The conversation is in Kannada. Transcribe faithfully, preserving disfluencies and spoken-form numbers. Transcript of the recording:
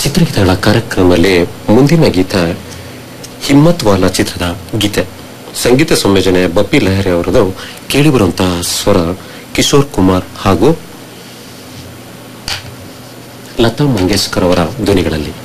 ಚಿತ್ರಗೀತೆಗಳ ಕಾರ್ಯಕ್ರಮದಲ್ಲಿ ಮುಂದಿನ ಗೀತ ಹಿಮ್ಮತ್ ವಾಲಾ ಚಿತ್ರದ ಗೀತೆ. ಸಂಗೀತ ಸಂಯೋಜನೆ ಬಪ್ಪಿ ಲಹರಿ ಅವರದು. ಕೇಳಿಬರುವಂತಹ ಸ್ವರ ಕಿಶೋರ್ ಕುಮಾರ್ ಹಾಗೂ ಲತಾ ಮಂಗೇಶ್ಕರ್ ಅವರ ಧ್ವನಿಗಳಲ್ಲಿ.